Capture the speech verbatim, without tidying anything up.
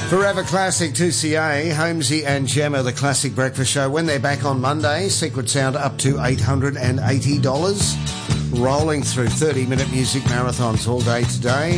Forever Classic two C A, Holmesy and Gemma, the Classic Breakfast Show. When they're back on Monday, Secret Sound up to eight hundred eighty dollars. Rolling through thirty-minute music marathons all day today.